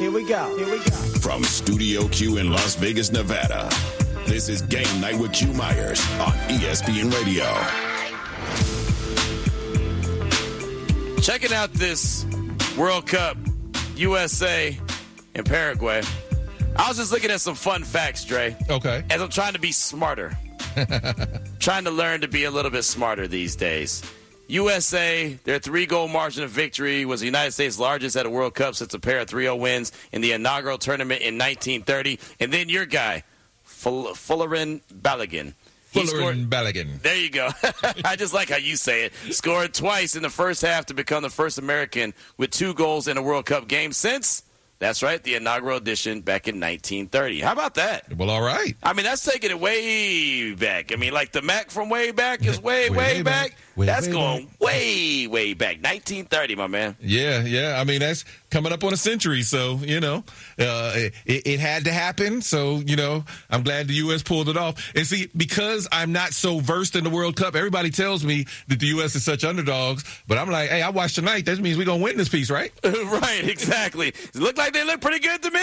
Here we go. From Studio Q in Las Vegas, Nevada, this is Game Night with Q Myers on ESPN Radio. Checking out this World Cup, USA and Paraguay. I was just looking at some fun facts, Dre. Okay. As I'm trying to be smarter. Trying to learn to be a little bit smarter these days. USA, their 3-goal margin of victory was the United States' largest at a World Cup since a pair of 3-0 wins in the inaugural tournament in 1930. And then your guy, Folarin Balogun. Balogun. There you go. I just like how you say it. Scored twice in the first half to become the first American with 2 goals in a World Cup game since, that's right, the inaugural edition back in 1930. How about that? Well, all right. I mean, that's taking it way back. I mean, like the Mac from way back is way back. That's going way back. 1930, my man. Yeah. I mean, that's coming up on a century. So, it had to happen. So, I'm glad the U.S. pulled it off. And see, because I'm not so versed in the World Cup, everybody tells me that the U.S. is such underdogs. But I'm like, hey, I watched tonight. That means we're going to win this piece, right? Right, exactly. It looked like they look pretty good to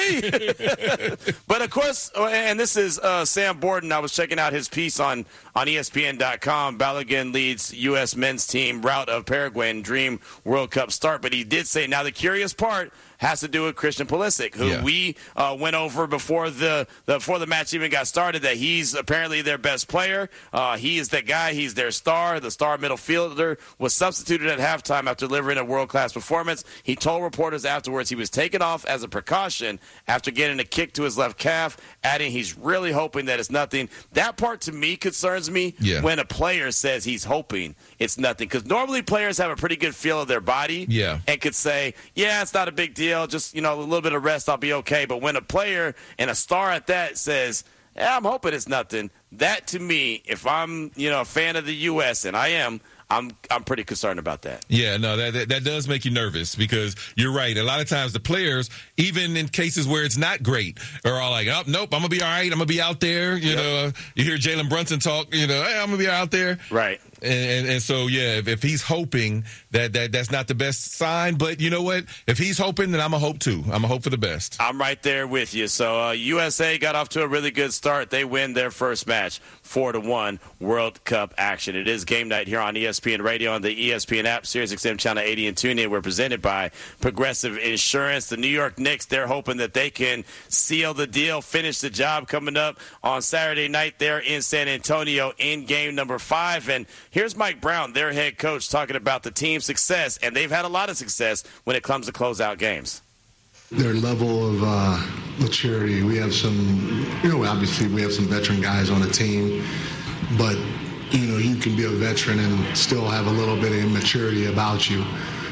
me. But, of course, and this is Sam Borden. I was checking out his piece on ESPN.com. Balogun leads U.S. men's team route of Paraguay and dream World Cup start. But he did say, now the curious part has to do with Christian Pulisic, who we went over before the match even got started, that he's apparently their best player. He is that guy. He's their star. The star middle fielder was substituted at halftime after delivering a world-class performance. He told reporters afterwards he was taken off as a precaution after getting a kick to his left calf, adding he's really hoping that it's nothing. That part to me concerns me when a player says he's hoping it's nothing, because normally players have a pretty good feel of their body and could say, it's not a big deal. Just, a little bit of rest, I'll be okay. But when a player and a star at that says, I'm hoping it's nothing, that to me, if I'm, a fan of the U.S., and I am, I'm pretty concerned about that. Yeah, no, that does make you nervous, because you're right. A lot of times the players, even in cases where it's not great, are all like, oh, nope, I'm going to be all right. I'm going to be out there. You hear Jalen Brunson talk, hey, I'm going to be out there. Right. And so, if he's hoping that's not the best sign. But you know what? If he's hoping, then I'm going to hope too. I'm going to hope for the best. I'm right there with you. So USA got off to a really good start. They win their first match, 4-1 World Cup action. It is game night here on ESPN Radio on the ESPN app, SiriusXM Channel 80 and TuneIn. We're presented by Progressive Insurance. The New York Knicks, they're hoping that they can seal the deal, finish the job coming up on Saturday night there in San Antonio in game number 5. And here's Mike Brown, their head coach, talking about the team's success, and they've had a lot of success when it comes to closeout games. Their level of maturity. We have some, obviously we have some veteran guys on the team, but, you can be a veteran and still have a little bit of immaturity about you,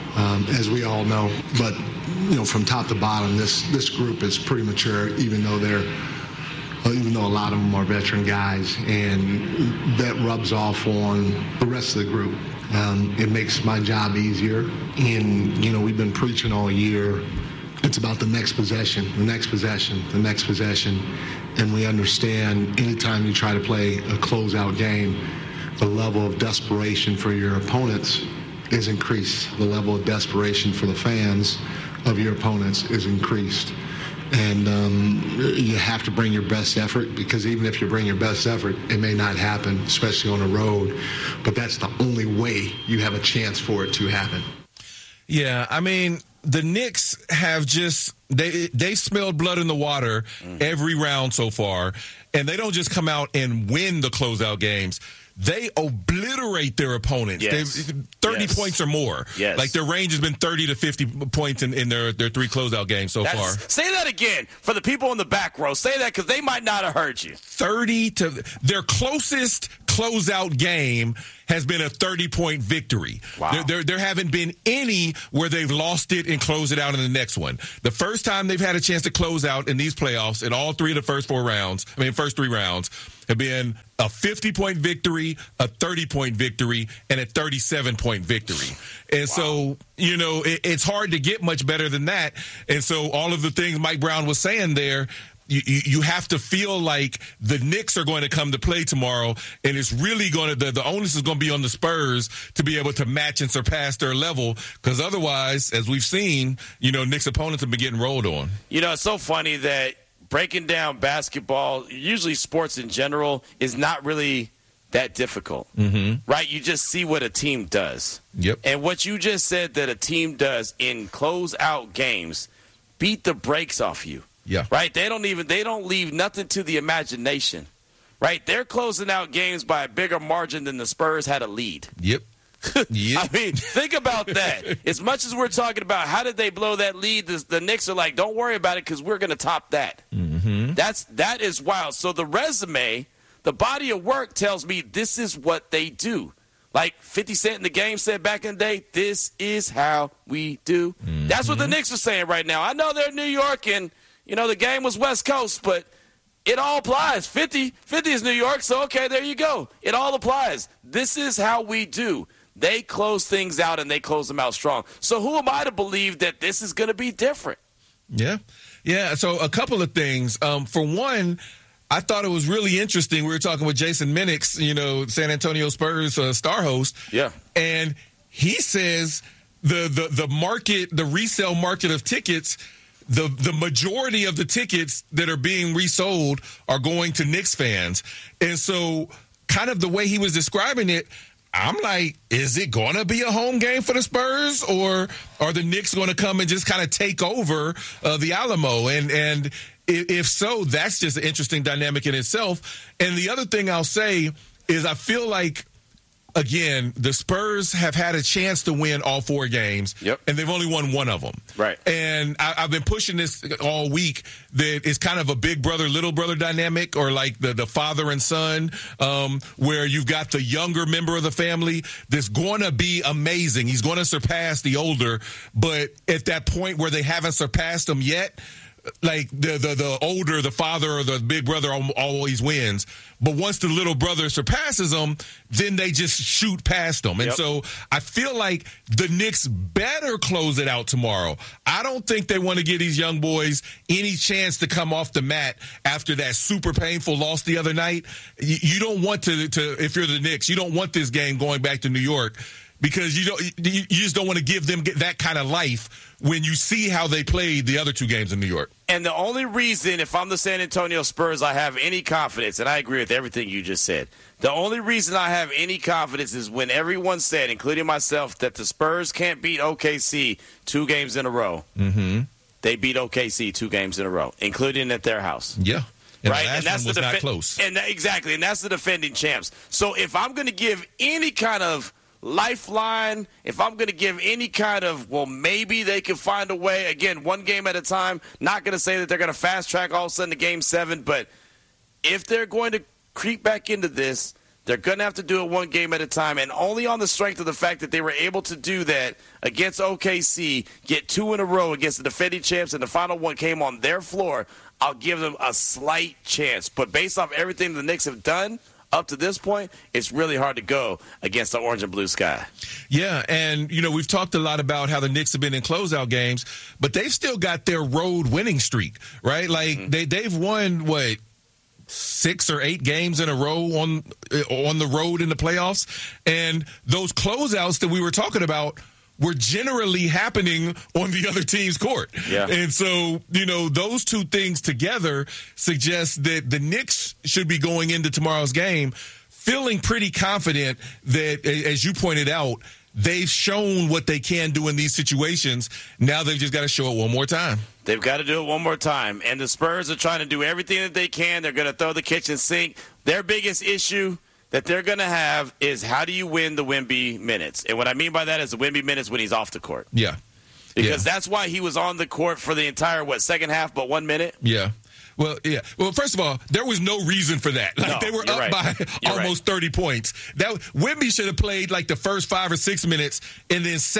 as we all know. But, from top to bottom, this group is pretty mature, even though a lot of them are veteran guys, and that rubs off on the rest of the group. It makes my job easier, and, we've been preaching all year, it's about the next possession, and we understand anytime you try to play a closeout game, the level of desperation for your opponents is increased. The level of desperation for the fans of your opponents is increased. And you have to bring your best effort, because even if you bring your best effort, it may not happen, especially on the road. But that's the only way you have a chance for it to happen. Yeah, I mean, the Knicks have just they smelled blood in the water every round so far, and they don't just come out and win the closeout games. They obliterate their opponents. Yes. 30 points or more. Yes. Like their range has been 30 to 50 points in their 3 closeout games so far. Say that again for the people in the back row. Say that because they might not have heard you. 30 to their closest closeout game has been a 30-point victory. Wow. There haven't been any where they've lost it and closed it out in the next one. The first time they've had a chance to close out in these playoffs in all 3 of the first 3 rounds have been a 50-point victory, a 30-point victory, and a 37-point victory. And so, it's hard to get much better than that. And so all of the things Mike Brown was saying there, you have to feel like the Knicks are going to come to play tomorrow, and it's really going to the onus is going to be on the Spurs to be able to match and surpass their level, because otherwise, as we've seen, Knicks opponents have been getting rolled on. It's so funny that breaking down basketball, usually sports in general, is not really that difficult, right? You just see what a team does. Yep. And what you just said that a team does in close-out games, beat the brakes off you. Yeah. Right? They don't leave nothing to the imagination. Right? They're closing out games by a bigger margin than the Spurs had a lead. Yep. I mean, think about that. As much as we're talking about how did they blow that lead, the Knicks are like, don't worry about it because we're going to top that. That is wild. So the resume, the body of work tells me this is what they do. Like 50 Cent in the Game said back in the day, this is how we do. That's what the Knicks are saying right now. I know they're New York and, the Game was West Coast, but it all applies. 50 is New York, so okay, there you go. It all applies. This is how we do. They close things out, and they close them out strong. So who am I to believe that this is going to be different? Yeah, so a couple of things. For one, I thought it was really interesting. We were talking with Jason Minix, San Antonio Spurs star host. Yeah. And he says the market, the resale market of tickets, the majority of the tickets that are being resold are going to Knicks fans. And so kind of the way he was describing it, I'm like, is it going to be a home game for the Spurs, or are the Knicks going to come and just kind of take over the Alamo? And if so, that's just an interesting dynamic in itself. And the other thing I'll say is I feel like, again, the Spurs have had a chance to win all 4 games, and they've only won one of them. Right. And I've been pushing this all week that it's kind of a big brother, little brother dynamic, or like the father and son, where you've got the younger member of the family that's going to be amazing. He's going to surpass the older, but at that point where they haven't surpassed him yet, like the older, the father or the big brother always wins. But once the little brother surpasses them, then they just shoot past them. And so I feel like the Knicks better close it out tomorrow. I don't think they want to give these young boys any chance to come off the mat after that super painful loss the other night. You don't want to if you're the Knicks, you don't want this game going back to New York, because you just don't want to give them that kind of life when you see how they played the other 2 games in New York. And the only reason, if I'm the San Antonio Spurs, I have any confidence, and I agree with everything you just said, the only reason I have any confidence is when everyone said, including myself, that the Spurs can't beat OKC 2 games in a row. They beat OKC 2 games in a row, including at their house. Yeah. And right, the last and that's one was not close. Exactly, and that's the defending champs. So if I'm going to give any kind of lifeline, if I'm going to give any kind of, well, maybe they can find a way, again, 1 game at a time, not going to say that they're going to fast track all of a sudden to Game 7, but if they're going to creep back into this, they're going to have to do it 1 game at a time, and only on the strength of the fact that they were able to do that against OKC, get 2 in a row against the defending champs, and the final one came on their floor, I'll give them a slight chance. But based off everything the Knicks have done up to this point, it's really hard to go against the orange and blue sky. Yeah, and, we've talked a lot about how the Knicks have been in closeout games, but they've still got their road winning streak, right? Like, they've won, 6 or 8 games in a row on the road in the playoffs, and those closeouts that we were talking about were generally happening on the other team's court. Yeah. And so, those 2 things together suggest that the Knicks should be going into tomorrow's game feeling pretty confident that, as you pointed out, they've shown what they can do in these situations. Now they've just got to show it one more time. They've got to do it one more time. And the Spurs are trying to do everything that they can. They're going to throw the kitchen sink. Their biggest issue that they're going to have is how do you win the Wemby minutes? And what I mean by that is the Wemby minutes when he's off the court. Yeah. Because that's why he was on the court for the entire, second half, but 1 minute? Yeah. Well, yeah. Well, first of all, there was no reason for that. Like, they were up by almost 30 points. Wemby should have played like the first 5 or 6 minutes and then sat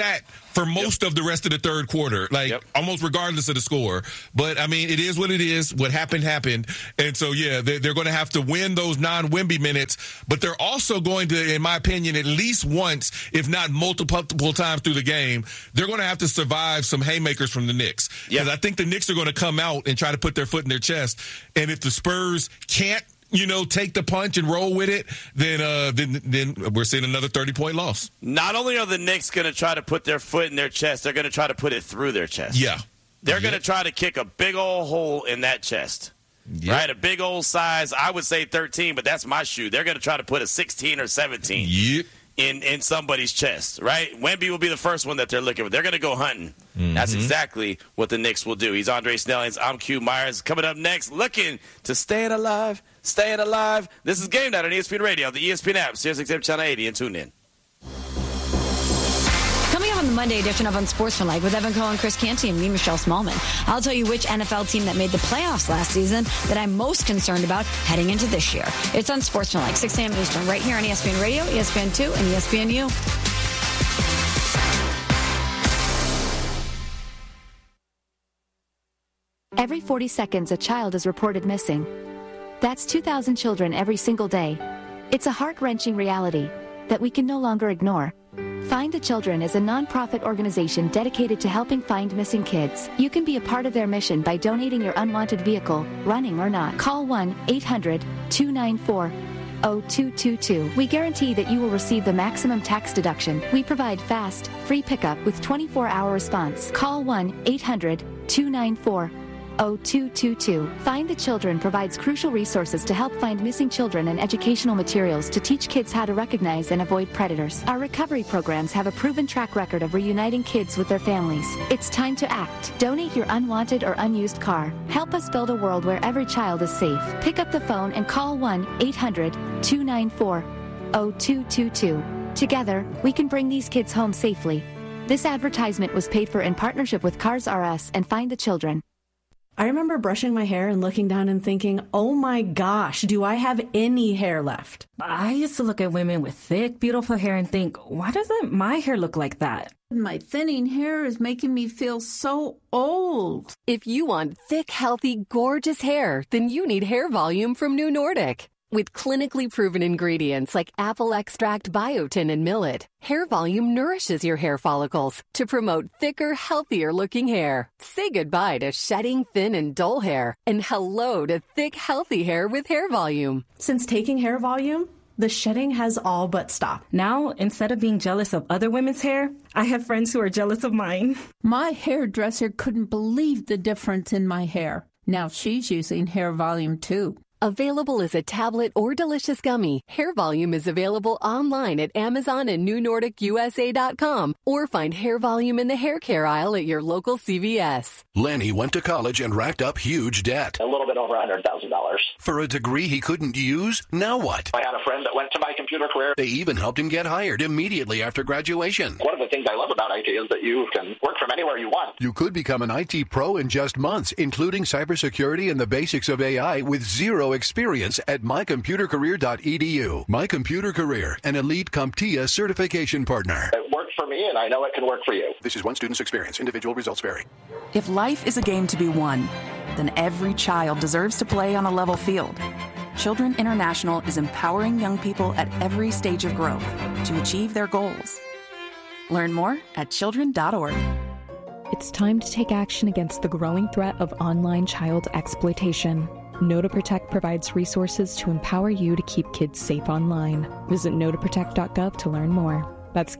for most of the rest of the third quarter, almost regardless of the score. But, I mean, it is what it is. What happened, happened. And so, yeah, they're going to have to win those non-Wemby minutes. But they're also going to, in my opinion, at least once, if not multiple times through the game, they're going to have to survive some haymakers from the Knicks. Because I think the Knicks are going to come out and try to put their foot in their chest. And if the Spurs can't, take the punch and roll with it, then we're seeing another 30-point loss. Not only are the Knicks going to try to put their foot in their chest, they're going to try to put it through their chest. Yeah. They're going to try to kick a big old hole in that chest. Yep. Right? A big old size, I would say 13, but that's my shoe. They're going to try to put a 16 or 17 in somebody's chest, right? Wemby will be the first one that they're looking for. They're going to go hunting. Mm-hmm. That's exactly what the Knicks will do. He's Andre Snellings. I'm Q Myers. Coming up next, looking to staying alive. This is Game Night on ESPN Radio, the ESPN app, SiriusXM Channel 80, and tune in. Coming up on the Monday edition of Unsportsmanlike with Evan Cohen, Chris Canty, and me, Michelle Smallman. I'll tell you which NFL team that made the playoffs last season that I'm most concerned about heading into this year. It's Unsportsmanlike, 6 a.m. Eastern, right here on ESPN Radio, ESPN2, and ESPNU. Every 40 seconds, a child is reported missing. That's 2,000 children every single day. It's a heart-wrenching reality that we can no longer ignore. Find the Children is a non-profit organization dedicated to helping find missing kids. You can be a part of their mission by donating your unwanted vehicle, running or not. Call 1-800-294-0222. We guarantee that you will receive the maximum tax deduction. We provide fast, free pickup with 24-hour response. Call 1-800-294-0222. Find the Children provides crucial resources to help find missing children and educational materials to teach kids how to recognize and avoid predators. Our recovery programs have a proven track record of reuniting kids with their families. It's time to act. Donate your unwanted or unused car. Help us build a world where every child is safe. Pick up the phone and call 1-800-294-0222. Together, we can bring these kids home safely. This advertisement was paid for in partnership with Cars R Us and Find the Children. I remember brushing my hair and looking down and thinking, oh my gosh, do I have any hair left? I used to look at women with thick, beautiful hair and think, why doesn't my hair look like that? My thinning hair is making me feel so old. If you want thick, healthy, gorgeous hair, then you need Hair Volume from New Nordic. With clinically proven ingredients like apple extract, biotin, and millet, Hair Volume nourishes your hair follicles to promote thicker, healthier-looking hair. Say goodbye to shedding, thin, and dull hair, and hello to thick, healthy hair with Hair Volume. Since taking Hair Volume, the shedding has all but stopped. Now, instead of being jealous of other women's hair, I have friends who are jealous of mine. My hairdresser couldn't believe the difference in my hair. Now she's using Hair Volume too. Available as a tablet or delicious gummy, Hair Volume is available online at Amazon and NewNordicUSA.com, or find Hair Volume in the hair care aisle at your local CVS. Lenny went to college and racked up huge debt. A little bit over $100,000. For a degree he couldn't use, now what? I had a friend that went to my computer career. They even helped him get hired immediately after graduation. One of the things I love about IT is that you can work from anywhere you want. You could become an IT pro in just months, including cybersecurity and the basics of AI with zero experience at mycomputercareer.edu. My Computer Career, an elite CompTIA certification partner. It worked for me, and I know it can work for you. This is one student's experience. Individual results vary. If life is a game to be won, then every child deserves to play on a level field. Children International is empowering young people at every stage of growth to achieve their goals. Learn more at children.org. It's time to take action against the growing threat of online child exploitation. Know to Protect provides resources to empower you to keep kids safe online. Visit knowtoprotect.gov to learn more. That's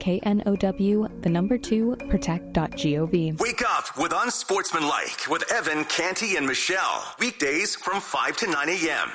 KNOW, 2, protect.gov. Wake up with Unsportsmanlike with Evan, Canty, and Michelle. Weekdays from 5 to 9 a.m.